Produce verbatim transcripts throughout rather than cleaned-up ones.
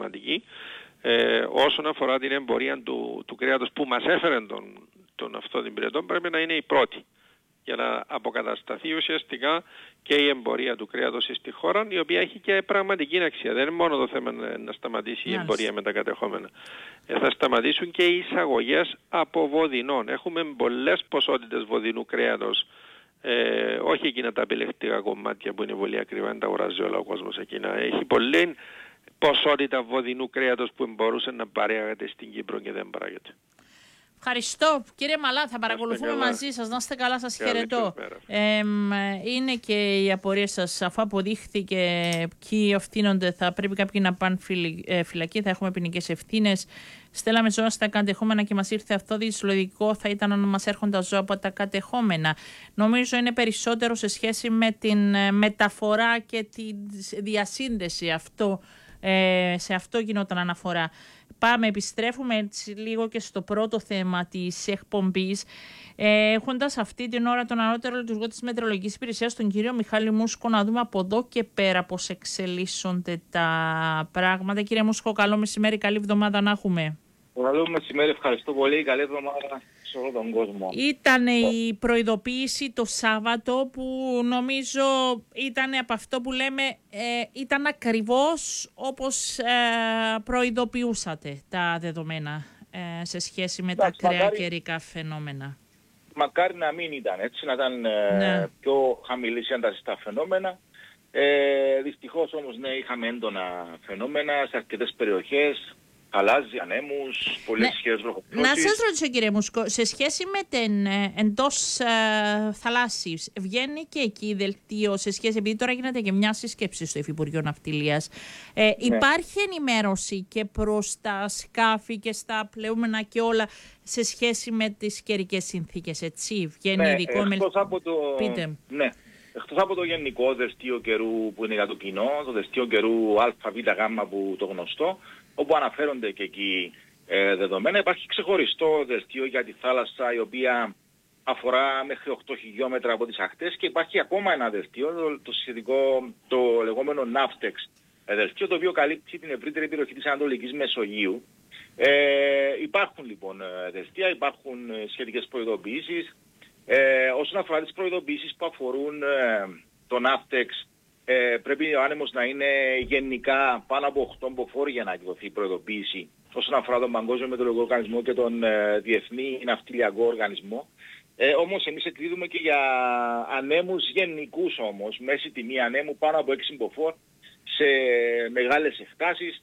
πραγματική. Ε, όσον αφορά την εμπορία του, του κρέατος που μας έφερε τον, τον αυτό την πυρετό, πρέπει να είναι η πρώτη για να αποκατασταθεί ουσιαστικά και η εμπορία του κρέατος στη χώρα, η οποία έχει και πραγματική αξία. Δεν είναι μόνο το θέμα να σταματήσει η εμπορία με τα κατεχόμενα. Ε, θα σταματήσουν και οι εισαγωγές από βοδινών. Έχουμε πολλές ποσότητες βοδινού κρέατος, ε, όχι εκείνα τα επιλεκτικά κομμάτια που είναι πολύ ακριβά, δεν τα αγοράζει όλα ο κόσμος εκείνα. Έχει πολλή ποσότητα βοδινού κρέατος που μπορούσε να παράγεται στην Κύπρο και δεν παράγεται. Ευχαριστώ. Κύριε Μαλά, θα παρακολουθούμε μαζί σας. Να είστε καλά, σας χαιρετώ. Ε, είναι και οι απορίες σας, αφού αποδείχθηκε ποιοι ευθύνονται, θα πρέπει κάποιοι να πάνε φυλακή, θα έχουμε ποινικές ευθύνες. Στέλναμε ζώα στα κατεχόμενα και μας ήρθε αυτό δυσλογικό, θα ήταν να μας έρχονται ζώα από τα κατεχόμενα. Νομίζω είναι περισσότερο σε σχέση με την μεταφορά και τη διασύνδεση αυτό. Ε, σε αυτό γινόταν αναφορά. Πάμε, επιστρέφουμε έτσι λίγο και στο πρώτο θέμα της εκπομπής, ε, έχοντας αυτή την ώρα τον ανώτερο λειτουργό της Μετεωρολογικής Υπηρεσίας, τον κύριο Μιχάλη Μούσκο, να δούμε από εδώ και πέρα πώς εξελίσσονται τα πράγματα. Κύριε Μούσκο, καλό μεσημέρι, καλή εβδομάδα να έχουμε. Καλό μεσημέρι, ευχαριστώ πολύ, καλή εβδομάδα σε όλο τον κόσμο. Ήταν η προειδοποίηση το Σάββατο που νομίζω ήταν από αυτό που λέμε, ε, ήταν ακριβώς όπως ε, προειδοποιούσατε τα δεδομένα ε, σε σχέση με τα ακραία καιρικά φαινόμενα. Μακάρι να μην ήταν έτσι, να ήταν ε, ναι. πιο χαμηλή ένταση στα φαινόμενα. Ε, δυστυχώς όμως ναι, είχαμε έντονα φαινόμενα σε αρκετές περιοχές. Αλλάζει ανέμους, πολλές ισχυρές βροχοπτώσεις. Να σας ρωτήσω κύριε Μούσκο, σε σχέση με την ε, εντός ε, θαλάσσης, βγαίνει και εκεί δελτίο σε σχέση, επειδή τώρα γίνεται και μια σύσκεψη στο Υφυπουργείο Ναυτιλίας, ε, ναι. υπάρχει ενημέρωση και προς τα σκάφη και στα πλεούμενα και όλα σε σχέση με τις καιρικές συνθήκες, έτσι, βγαίνει ναι, ειδικό εκτός με... από το... Πείτε. Ναι. Εκτός από το γενικό δελτίο καιρού που είναι για το κοινό, το δελτίο καιρού ΑΒΓ που το γνωστό, όπου αναφέρονται και εκεί ε, δεδομένα, υπάρχει ξεχωριστό δελτίο για τη θάλασσα, η οποία αφορά μέχρι οκτώ χιλιόμετρα από τις ακτές, και υπάρχει ακόμα ένα δελτίο, το, το σχετικό, το λεγόμενο Ναύτεξ δελτίο, το οποίο καλύπτει την ευρύτερη περιοχή της Ανατολικής Μεσογείου. Ε, υπάρχουν λοιπόν δελτία, υπάρχουν σχετικές προειδοποιήσεις. Ε, όσον αφορά τις προειδοποιήσεις που αφορούν ε, το Ναύτεξ, ε, πρέπει ο άνεμος να είναι γενικά πάνω από οκτώ μποφόρ για να εκδοθεί η προειδοποίηση όσον αφορά τον Παγκόσμιο Μετεωρολογικό Οργανισμό και τον ε, Διεθνή Ναυτιλιακό Οργανισμό. Ε, όμως εμείς εκδίδουμε και για ανέμους γενικούς όμως, μέση τιμή ανέμου πάνω από έξι μποφόρ σε μεγάλες εκτάσεις.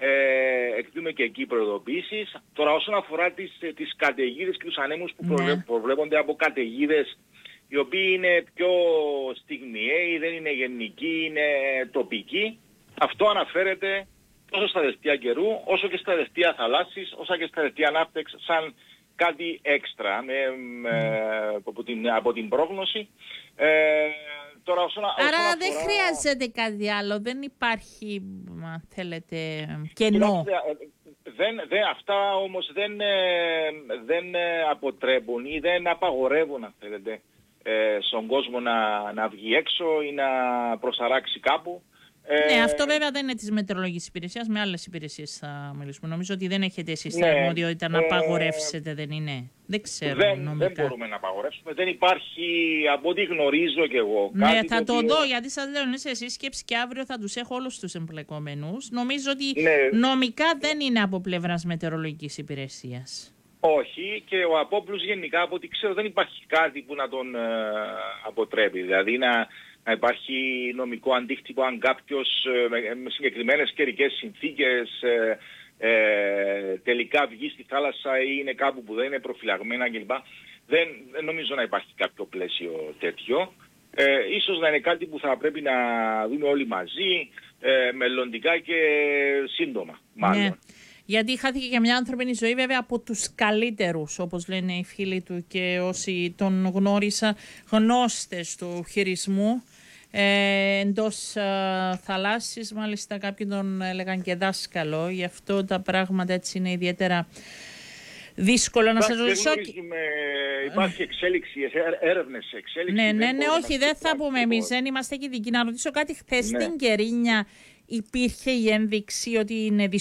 Ε, εκδίδουμε και εκεί προειδοποιήσεις. Τώρα όσον αφορά τις, τις καταιγίδες και τους ανέμους που προβλέ, προβλέπονται από καταιγίδες, οι οποίοι είναι πιο στιγμιαίοι, δεν είναι γενικοί, είναι τοπικοί, αυτό αναφέρεται τόσο στα δελτία καιρού, όσο και στα δελτία θαλάσσης, όσο και στα δελτία Ναύτεξ, σαν κάτι έξτρα με, με, από, την, από την πρόγνωση. Ε, Τώρα, όσον, Άρα όσον δεν αφορά... χρειάζεται κάτι άλλο, δεν υπάρχει, αν θέλετε, κενό. Δεν, δεν, αυτά όμως δεν, δεν αποτρέπουν ή δεν απαγορεύουν, αν θέλετε, στον κόσμο να, να βγει έξω ή να προσαράξει κάπου. Ναι, ε, αυτό βέβαια δεν είναι της Μετεωρολογικής Υπηρεσίας, με άλλες υπηρεσίες θα μιλήσουμε. Νομίζω ότι δεν έχετε εσείς την αρμοδιότητα να απαγορεύσετε, ε, δεν είναι. Δεν ξέρω δεν, νομικά. Δεν μπορούμε να απαγορεύσουμε. Δεν υπάρχει, από ό,τι γνωρίζω κι εγώ. Ναι, κάτι θα το, το οποίο... δω, γιατί σας λέω, είναι σε σύσκεψη και αύριο θα τους έχω όλους τους εμπλεκόμενους. Νομίζω ότι ναι. νομικά δεν είναι από πλευράς Μετεωρολογικής Υπηρεσίας. Όχι, και ο απόπλους γενικά, από ό,τι ξέρω, δεν υπάρχει κάτι που να τον ε, αποτρέπει. Δηλαδή να... να υπάρχει νομικό αντίκτυπο αν κάποιος ε, με, με συγκεκριμένες καιρικές συνθήκες ε, ε, τελικά βγει στη θάλασσα ή είναι κάπου που δεν είναι προφυλαγμένα κλπ. Δεν, δεν νομίζω να υπάρχει κάποιο πλαίσιο τέτοιο. Ε, ίσως να είναι κάτι που θα πρέπει να δούμε όλοι μαζί ε, μελλοντικά και σύντομα μάλλον. Ναι. Γιατί χάθηκε και μια ανθρώπινη ζωή βέβαια από τους καλύτερους, όπως λένε οι φίλοι του και όσοι τον γνώρισα, γνώστες του χειρισμού ε, εντός ε, θαλάσσης. Μάλιστα κάποιοι τον έλεγαν και δάσκαλο, γι' αυτό τα πράγματα έτσι είναι ιδιαίτερα δύσκολο. Να σας ρωτήσω... Υπάρχει εξέλιξη, έρευνες εξέλιξη. Ναι, ναι, ναι, όχι, δεν θα πούμε εμείς, δεν είμαστε και ειδικοί. Να ρωτήσω κάτι, χθες στην Κερίνια υπήρχε η ένδειξη ότι είναι